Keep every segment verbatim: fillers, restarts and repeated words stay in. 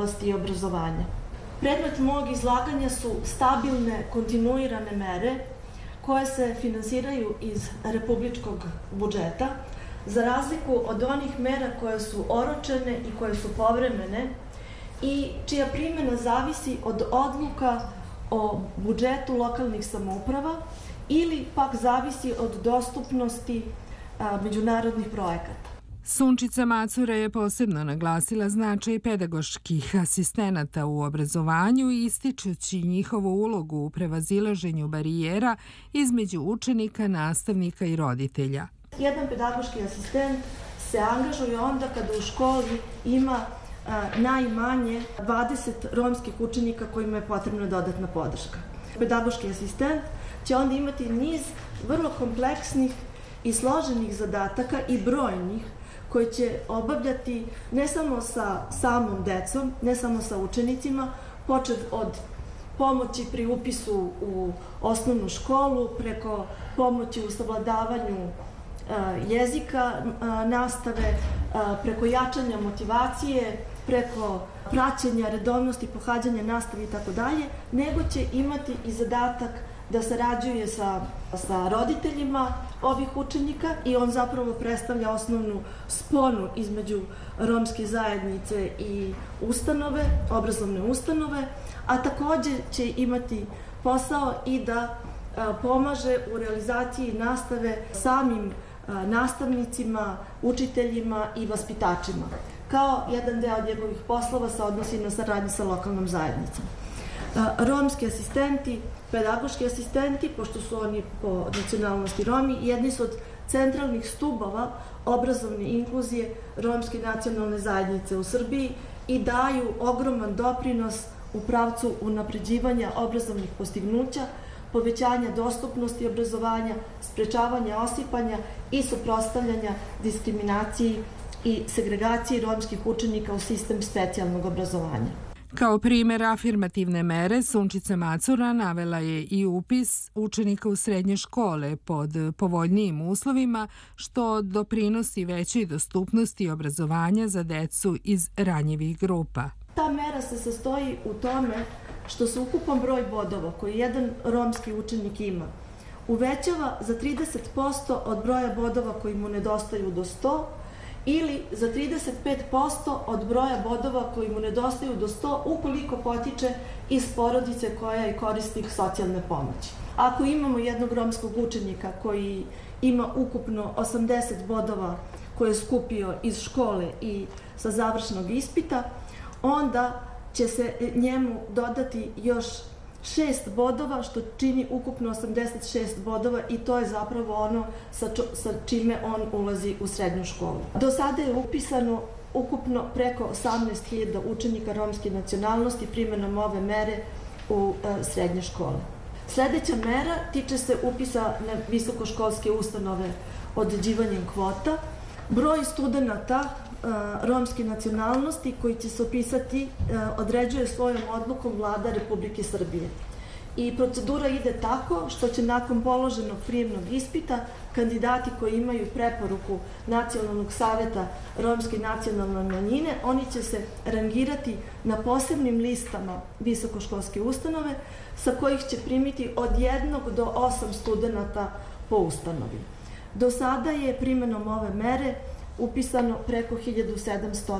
oblasti obrazovanja. Predmet mog izlaganja su stabilne, kontinuirane mere koje se finansiraju iz republičkog budžeta, za razliku od onih mera koje su oročene i koje su povremene i čija primjena zavisi od odluka o budžetu lokalnih samouprava ili pak zavisi od dostupnosti a, međunarodnih projekata. Sunčica Macura je posebno naglasila značaj pedagoških asistenata u obrazovanju, ističući njihovu ulogu u prevazilaženju barijera između učenika, nastavnika i roditelja. Jedan pedagoški asistent se angažuje onda kada u školi ima a, najmanje dvadeset romskih učenika kojima je potrebna dodatna podrška. Pedagoški asistent će onda imati niz vrlo kompleksnih i složenih zadataka i brojnih koji će obavljati ne samo sa samom decom, ne samo sa učenicima, počev od pomoći pri upisu u osnovnu školu, preko pomoći u savladavanju jezika nastave, preko jačanja motivacije, preko praćenja redovnosti, pohađanja nastave i tako dalje, nego će imati i zadatak da sarađuje sa, sa roditeljima ovih učenika i on zapravo predstavlja osnovnu sponu između romske zajednice i ustanove, obrazovne ustanove, a takođe će imati posao i da a, pomaže u realizaciji nastave samim a, nastavnicima, učiteljima i vaspitačima. Kao jedan deo njegovih poslova se odnosi na saradnju sa lokalnom zajednicom. Romski asistenti, pedagoški asistenti, pošto su oni po nacionalnosti Romi, jedni su od centralnih stubova obrazovne inkluzije romske nacionalne zajednice u Srbiji i daju ogroman doprinos u pravcu unapređivanja obrazovnih postignuća, povećanja dostupnosti obrazovanja, sprečavanja osipanja i suprotstavljanja diskriminaciji i segregaciji romskih učenika u sistem specijalnog obrazovanja. Kao primer afirmativne mere, Sunčica Macura navela je i upis učenika u srednje škole pod povoljnijim uslovima, što doprinosi većoj dostupnosti obrazovanja za decu iz ranjivih grupa. Ta mera se sastoji u tome što se ukupan broj bodova koji jedan romski učenik ima uvećava za trideset posto od broja bodova koji mu nedostaju do sto ili za trideset pet posto od broja bodova koji mu nedostaju do sto ukoliko potiče iz porodice koja je korisnik socijalne pomoći. Ako imamo jednog romskog učenika koji ima ukupno osamdeset bodova koje je skupio iz škole i sa završnog ispita, onda će se njemu dodati još šest bodova, što čini ukupno osamdeset šest bodova i to je zapravo ono sa, čo, sa čime on ulazi u srednju školu. Do sada je upisano ukupno preko osamnaest hiljada učenika romske nacionalnosti primjenom ove mere u e, srednje škole. Sledeća mera tiče se upisa na visokoškolske ustanove određivanjem kvota. Broj studenta romske nacionalnosti koji će se upisati određuje svojom odlukom Vlada Republike Srbije. I procedura ide tako što će nakon položenog prijemnog ispita kandidati koji imaju preporuku Nacionalnog saveta romske nacionalne manjine, oni će se rangirati na posebnim listama visokoškolske ustanove sa kojih će primiti od jednog do osam studenta po ustanovi. Do sada je primjenom ove mere upisano preko hiljadu sedamsto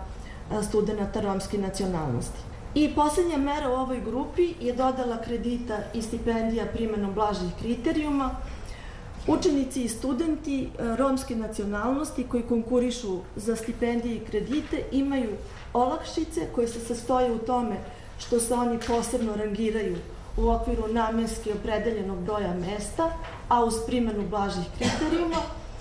studenta romske nacionalnosti. I poslednja mera u ovoj grupi je dodala kredita i stipendija primjenom blažih kriterijuma. Učenici i studenti romske nacionalnosti koji konkurišu za stipendije i kredite imaju olakšice koje se sastoje u tome što se oni posebno rangiraju u okviru namenski opredeljenog broja mesta, a uz primjenu blažih kriterijuma,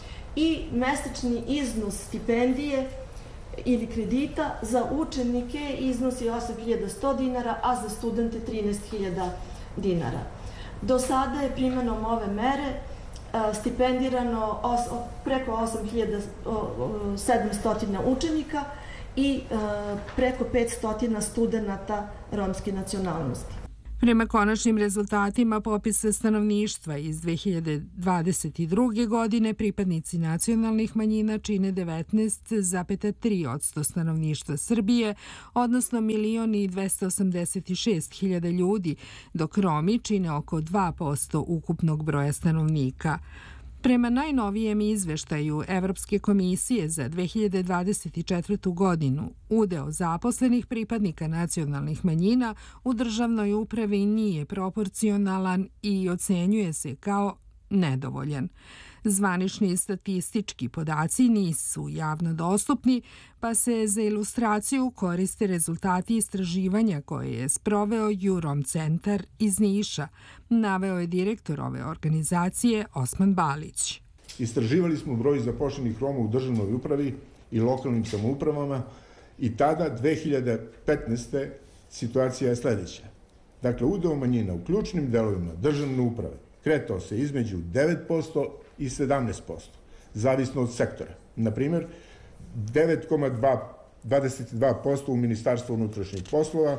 i mesečni iznos stipendije ili kredita za učenike iznosi osam hiljada sto dinara, a za studente trinaest hiljada dinara. Do sada je primjenom ove mere stipendirano preko osam hiljada sedamsto učenika i preko petsto studenta romske nacionalnosti. Prema konačnim rezultatima popisa stanovništva iz dve hiljade dvadeset druge. godine pripadnici nacionalnih manjina čine devetnaest zarez tri posto stanovništva Srbije, odnosno milion i dvesta osamdeset šest hiljada ljudi, dok Romi čine oko dva posto ukupnog broja stanovnika. Prema najnovijem izveštaju Evropske komisije za dve hiljade dvadeset četvrtu. godinu, udeo zaposlenih pripadnika nacionalnih manjina u državnoj upravi nije proporcionalan i ocenjuje se kao nedovoljan. Zvanični statistički podaci nisu javno dostupni, pa se za ilustraciju koriste rezultati istraživanja koje je sproveo Jurom centar iz Niša, naveo je direktor ove organizacije Osman Balić. Istraživali smo broj zaposlenih Roma u državnoj upravi i lokalnim samoupravama i tada, dve hiljade petnaeste. situacija je sledeća. Dakle, udeo manjina u ključnim delovima državne uprave kretao se između devet posto i sedamnaest posto, zavisno od sektora. Naprimjer, devet zarez dvadeset dva posto u Ministarstvu unutrašnjih poslova,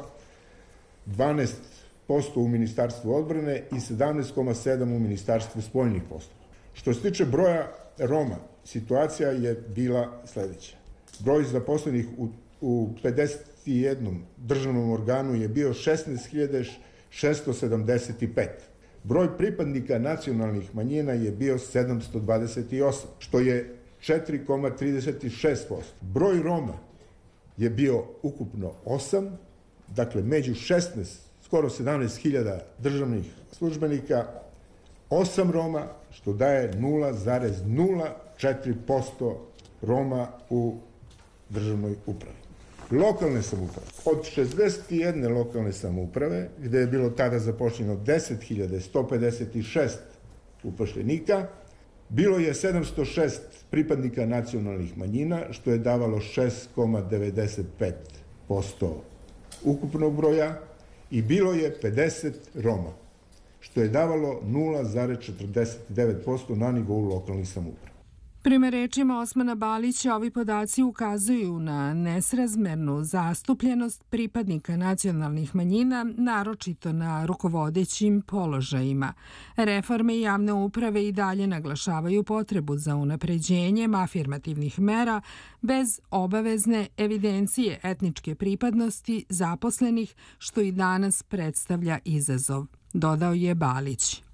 dvanaest posto u Ministarstvu odbrane i sedamnaest zarez sedam posto u Ministarstvu spoljnih poslova. Što se tiče broja Roma, situacija je bila sledeća. Broj zaposlenih u, u pedeset jednom državnom organu je bio šesnaest hiljada šesto sedamdeset pet. Broj pripadnika nacionalnih manjina je bio sedamsto dvadeset osam, što je četiri zarez trideset šest posto. Broj Roma je bio ukupno osam, dakle među šesnaest, skoro sedamnaest hiljada državnih službenika, osam Roma, što daje nula zarez nula četiri posto Roma u državnoj upravi. Lokalne samouprave. Od šezdeset jedne lokalne samouprave, gde je bilo tada zaposleno deset hiljada sto pedeset šest upošljenika, bilo je sedamsto šest pripadnika nacionalnih manjina, što je davalo šest zarez devedeset pet posto ukupnog broja, i bilo je pedeset Roma, što je davalo nula zarez četrdeset devet posto na nivou lokalnih samouprava. Prema rečima Osmana Balića, ovi podaci ukazuju na nesrazmernu zastupljenost pripadnika nacionalnih manjina, naročito na rukovodećim položajima. Reforme javne uprave i dalje naglašavaju potrebu za unapređenjem afirmativnih mera bez obavezne evidencije etničke pripadnosti zaposlenih, što i danas predstavlja izazov, dodao je Balić.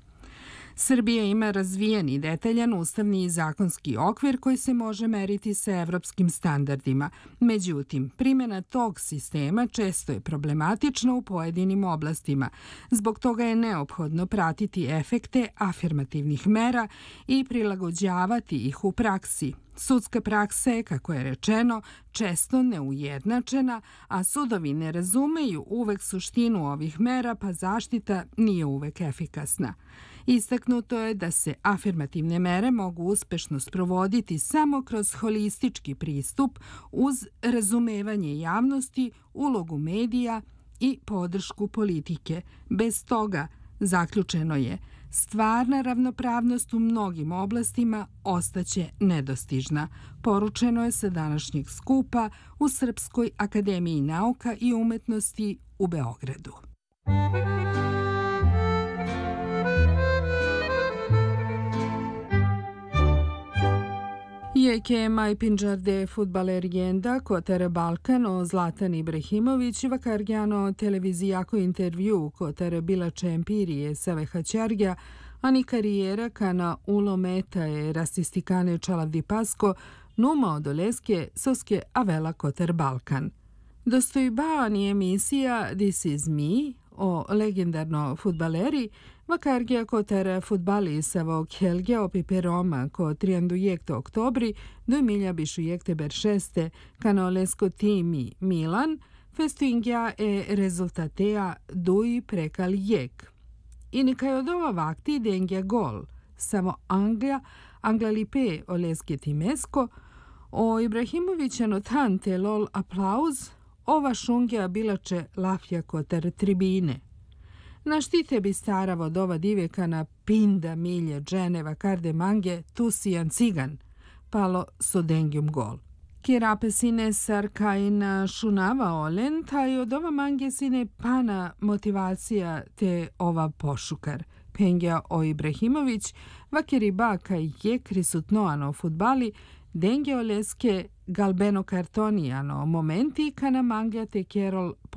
Srbija ima razvijen i detaljan ustavni i zakonski okvir koji se može meriti sa evropskim standardima. Međutim, primjena tog sistema često je problematična u pojedinim oblastima. Zbog toga je neophodno pratiti efekte afirmativnih mera i prilagođavati ih u praksi. Sudska praksa je, kako je rečeno, često neujednačena, a sudovi ne razumeju uvek suštinu ovih mera, pa zaštita nije uvek efikasna. Istaknuto je da se afirmativne mere mogu uspešno sprovoditi samo kroz holistički pristup uz razumevanje javnosti, ulogu medija i podršku politike. Bez toga, zaključeno je, stvarna ravnopravnost u mnogim oblastima ostaće nedostižna, poručeno je sa današnjeg skupa u Srpskoj akademiji nauka i umetnosti u Beogradu. Je che mai pingiarde futbal legenda Kotar Balkan o Zlatan Ibrahimović vakargiano televizijako intervju Kotar bila čempirije Save Haćargja, ani karijera kana ulometa je rasistikane Čalavdi Pasko numa od Oleske soske avela Kotar Balkan. Dostojbani emisija This is me o legendarno futbaleri vakargija Kotar futbalisavo Khelgja opipe Roma ko triandujekte oktobri do milja bišujekte beršeste kana Olesko timi Milan festuingja e rezultatea dui prekal jek. I nekaj od ova vakti dengja gol, samo Anglija, Anglalipe Oleske timesko, o Ibrahimovića notante lol aplauz, ova šungja bilače lafja Kotar tribine. Naštite bi stara vodova divjeka na pinda milje dženeva karde mange tusijan cigan, palo sodengjum gol. Kirape sine sarkaina šunava olen, taj od ova mange sine pana motivacija te ova pošukar. Pengja o Ibrahimović, vakeri baka je krisutnoano futbali, denge oleske galbeno kartonijano momenti kana mangja te kerol